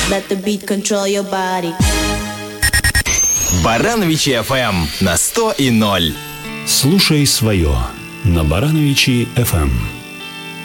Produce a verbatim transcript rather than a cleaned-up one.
Let the beat control your body. Барановичи эф эм на сто и ноль. Слушай свое на Барановичи эф эм.